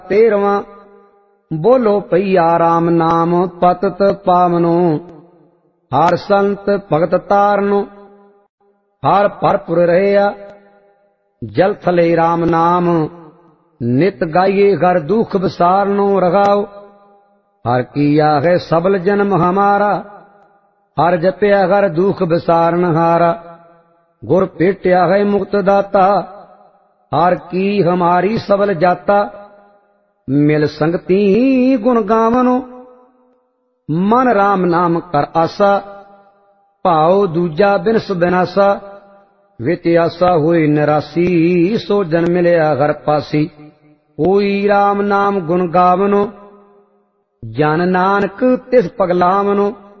13ਵਾਂ। ਬੋਲੋ ਪਈਆ ਰਾਮ ਨਾਮ ਪਤਿਤ ਪਾਵਨੋ, ਹਰ ਸੰਤ ਭਗਤ ਤਾਰਨੋ, ਹਰ ਭਰਪੁਰ ਰਹਿਆ। ਜਲ ਥਲੇ ਰਾਮ ਨਾਮ ਨਿਤ ਗਾਈਏ, ਘਰ ਦੁਖ ਵਿਸਾਰਨੋ ਰਗਾਓ। हर किया है सबल जन्म हमारा, हर जपया हर दुख विसारन हारा। गुर भेटया है मुक्त दाता, हर की हमारी सबल जाता। मिल संगति गुण गावनो, मन राम नाम कर आसा। भाव दूजा बिनस बिनासा, वित आसा हुई निरासी। सो जन मिलया घर पासी, होई राम नाम गुण गावनो। जन नानक तिस पगलावनो,